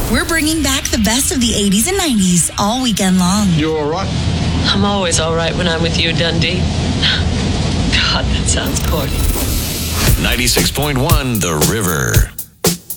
We're bringing back the best of the 80s and 90s all weekend long. You all right? I'm always all right when I'm with you, Dundee. God, that sounds corny. 96.1 The River.